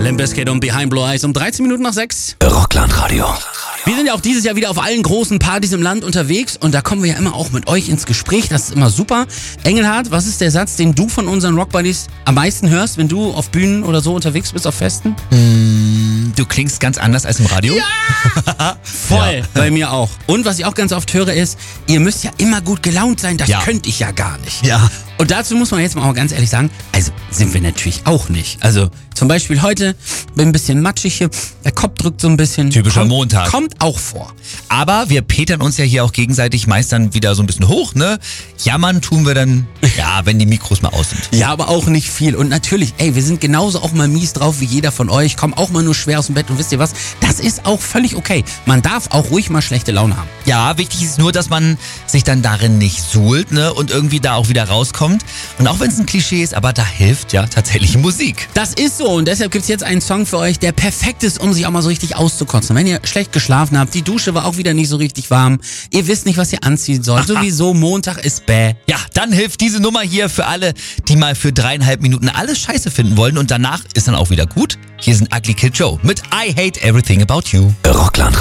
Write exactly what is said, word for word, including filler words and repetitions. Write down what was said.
Limp Bizkit und Behind Blue Eyes um dreizehn Minuten nach sechs. Rockland-Radio. Wir sind ja auch dieses Jahr wieder auf allen großen Partys im Land unterwegs und da kommen wir ja immer auch mit euch ins Gespräch. Das ist immer super. Engelhardt, was ist der Satz, den du von unseren Rockbuddies am meisten hörst, wenn du auf Bühnen oder so unterwegs bist, auf Festen? Mm, du klingst ganz anders als im Radio. Ja! Voll, ja. Bei mir auch. Und was ich auch ganz oft höre ist, ihr müsst ja immer gut gelaunt sein, das ja. könnte ich ja gar nicht. Ja. Und dazu muss man jetzt mal auch ganz ehrlich sagen, also sind wir natürlich auch nicht. Also zum Beispiel heute bin ein bisschen matschig hier, der Kopf drückt so ein bisschen. Typischer kommt, Montag. Kommt auch vor. Aber wir petern uns ja hier auch gegenseitig meist dann wieder so ein bisschen hoch, ne? Jammern tun wir dann, ja, wenn die Mikros mal aus sind. Ja, aber auch nicht viel. Und natürlich, ey, wir sind genauso auch mal mies drauf wie jeder von euch, kommen auch mal nur schwer aus dem Bett und wisst ihr was, das ist auch völlig okay. Man darf auch ruhig mal schlechte Laune haben. Ja, wichtig ist nur, dass man sich dann darin nicht suhlt, ne? Und irgendwie da auch wieder rauskommt. Und auch wenn es ein Klischee ist, aber da hilft ja tatsächlich Musik. Das ist so und deshalb gibt's jetzt einen Song für euch, der perfekt ist, um sich auch mal so richtig auszukotzen. Wenn ihr schlecht geschlafen habt, die Dusche war auch wieder nicht so richtig warm, ihr wisst nicht, was ihr anziehen sollt, sowieso Montag ist bäh. Ja, dann hilft diese Nummer hier für alle, die mal für dreieinhalb Minuten alles scheiße finden wollen und danach ist dann auch wieder gut. Hier sind Ugly Kid Joe mit I Hate Everything About You. Rockland.